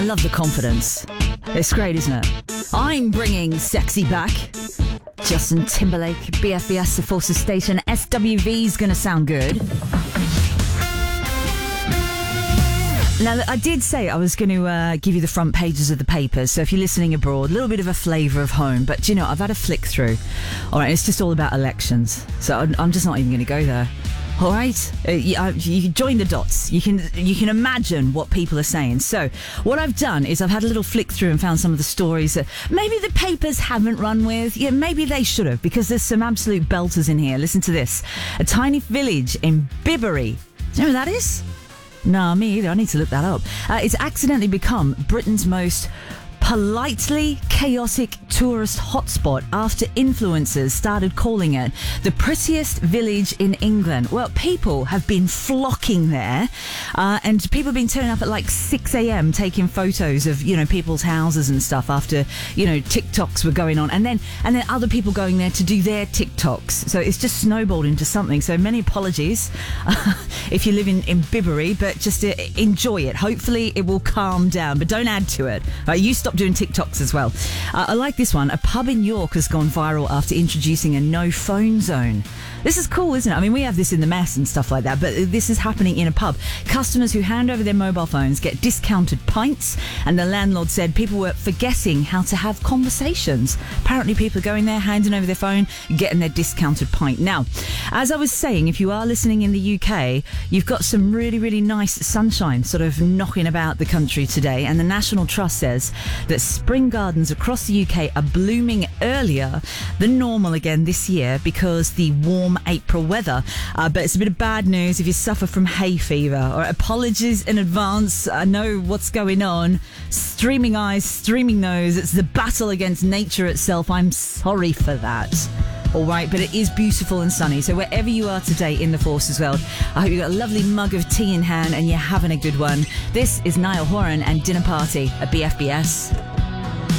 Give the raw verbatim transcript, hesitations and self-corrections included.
I love the confidence. It's great, isn't it? I'm bringing sexy back. Justin Timberlake, B F B S, the Forces Station. S W V's gonna sound good. Now, I did say I was going to uh, give you the front pages of the papers, so if you're listening abroad, a little bit of a flavour of home. But, do you know, I've had a flick through. All right, it's just all about elections, so I'm, I'm just not even going to go there. All right, uh, you, uh, you can join the dots. You can you can imagine what people are saying. So what I've done is I've had a little flick through and found some of the stories that maybe the papers haven't run with. Yeah, maybe they should have, because there's some absolute belters in here. Listen to this. A tiny village in Bibury. Do you know where that is? No, me either. I need to look that up. Uh, it's accidentally become Britain's most politely chaotic tourist hotspot after influencers started calling it the prettiest village in England. Well, people have been flocking there, uh, and people have been turning up at like six a.m. taking photos of, you know, people's houses and stuff after, you know, TikToks were going on, and then and then other people going there to do their TikToks. So it's just snowballed into something. So many apologies uh, if you live in, in Bibury, but just uh, enjoy it. Hopefully it will calm down, but don't add to it. Right, you stop doing TikToks as well. Uh, I like this one. A pub in York has gone viral after introducing a no phone zone. This is cool, isn't it? I mean, we have this in the mess and stuff like that, but this is happening in a pub. Customers who hand over their mobile phones get discounted pints, and the landlord said people were forgetting how to have conversations. Apparently people are going there, handing over their phone, getting their discounted pint. Now, as I was saying, if you are listening in the U K, you've got some really, really nice sunshine sort of knocking about the country today, and the National Trust says that spring gardens across the U K are blooming earlier than normal again this year because the warm April weather. Uh, but it's a bit of bad news if you suffer from hay fever. Or apologies in advance. I know what's going on. Streaming eyes, streaming nose. It's the battle against nature itself. I'm sorry for that. All right, but it is beautiful and sunny. So wherever you are today in the Forces world, I hope you've got a lovely mug of tea in hand and you're having a good one. This is Niall Horan and Dinner Party at B F B S.